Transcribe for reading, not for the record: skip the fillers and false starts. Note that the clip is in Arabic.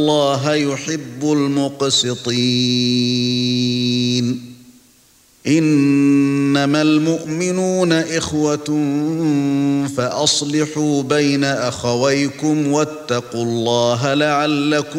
الله يحب المقسطين إنما المؤمنون إخوة فأصلحوا بين أخويكم واتقوا الله لعلكم